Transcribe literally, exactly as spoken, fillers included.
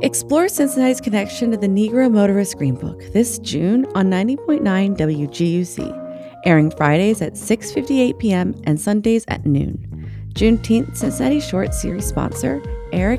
Explore Cincinnati's connection to the Negro Motorist Greenbook this June on ninety point nine W G U C, airing Fridays at six fifty-eight p.m. and Sundays at noon. Juneteenth Cincinnati Short Series sponsor, Eric